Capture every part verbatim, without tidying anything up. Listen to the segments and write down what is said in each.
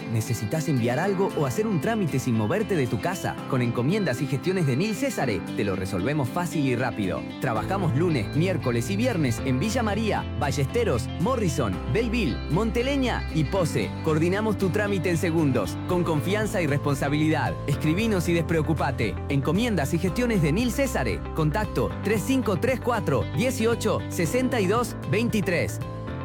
¿Necesitas enviar algo o hacer un trámite sin moverte de tu casa? Con encomiendas y gestiones de Nil Césare, te lo resolvemos fácil y rápido. Trabajamos lunes, miércoles y viernes en Villa María, Ballesteros, Morrison, Belleville, Monteleña y Pose. Coordinamos tu trámite en segundos, con confianza y responsabilidad. Escribinos y despreocupate. Encomiendas y gestiones de Nil Césare. Contacto tres cinco tres cuatro, dieciocho, sesenta y dos, veintitrés.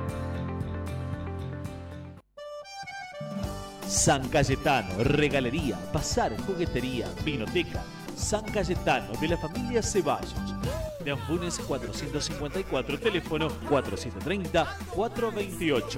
San Cayetano, regalería, bazar, juguetería, vinoteca. San Cayetano, de la familia Ceballos. De Anfunes cuatrocientos cincuenta y cuatro, teléfono cuatrocientos treinta, cuatrocientos veintiocho.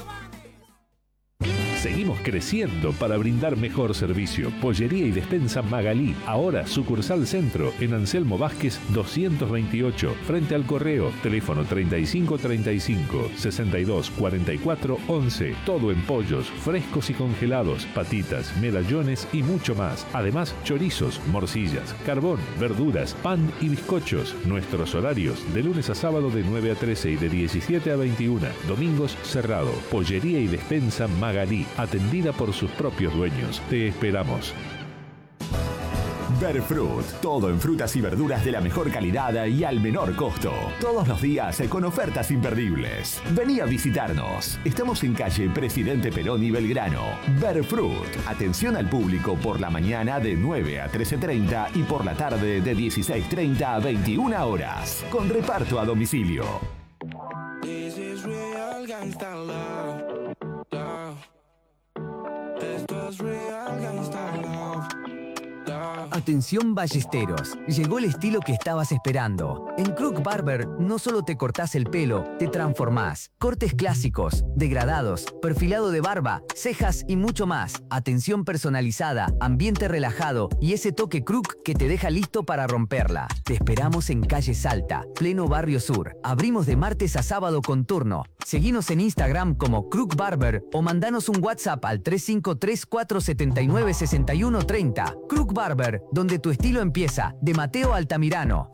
Seguimos creciendo para brindar mejor servicio. Pollería y despensa Magalí, ahora sucursal centro, en Anselmo Vázquez doscientos veintiocho, frente al correo, teléfono treinta y cinco treinta y cinco, sesenta y dos cuarenta y cuatro once. Todo en pollos, frescos y congelados, patitas, medallones y mucho más. Además, chorizos, morcillas, carbón, verduras, pan y bizcochos. Nuestros horarios, de lunes a sábado de nueve a trece y de diecisiete a veintiuna. Domingos cerrado. Pollería y despensa Magalí, atendida por sus propios dueños. Te esperamos. Verfruit, todo en frutas y verduras de la mejor calidad y al menor costo. Todos los días con ofertas imperdibles. Vení a visitarnos. Estamos en calle Presidente Perón y Belgrano. Verfruit, atención al público por la mañana de nueve a trece treinta y por la tarde de dieciséis treinta a veintiuna horas. Con reparto a domicilio. This is real gangsta love, love. Esto es real gangsta love, love. Atención Ballesteros, llegó el estilo que estabas esperando. En Crook Barber no solo te cortás el pelo, te transformás. Cortes clásicos, degradados, perfilado de barba, cejas y mucho más. Atención personalizada, ambiente relajado y ese toque Crook que te deja listo para romperla. Te esperamos en Calle Salta, pleno Barrio Sur. Abrimos de martes a sábado con turno. Seguinos en Instagram como Crook Barber o mandanos un WhatsApp al tres cinco tres cuatro siete nueve seis uno tres cero. Crook Barber, donde tu estilo empieza, de Mateo Altamirano.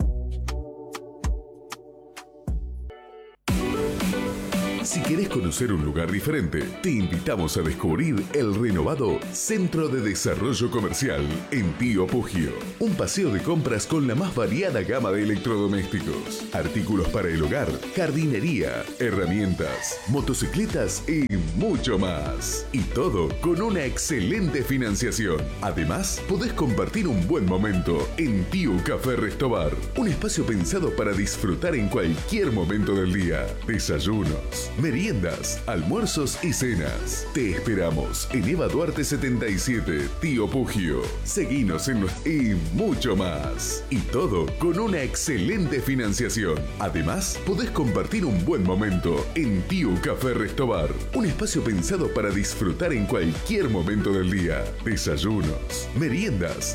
Si querés conocer un lugar diferente, te invitamos a descubrir el renovado Centro de Desarrollo Comercial en Tío Pugio. Un paseo de compras con la más variada gama de electrodomésticos, artículos para el hogar, jardinería, herramientas, motocicletas y mucho más. Y todo con una excelente financiación. Además, podés compartir un buen momento en Tío Café Restobar. Un espacio pensado para disfrutar en cualquier momento del día. Desayunos, meriendas, almuerzos y cenas. Te esperamos en Eva Duarte setenta y siete, Tío Pugio. Seguinos en nuestro... y mucho más. Y todo con una excelente financiación. Además, podés compartir un buen momento en Tío Café Restobar. Un espacio pensado para disfrutar en cualquier momento del día. Desayunos, meriendas,